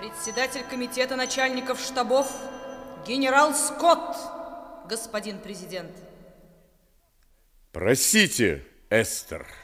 Председатель комитета начальников штабов генерал Скотт, господин президент. Просите, Эстер.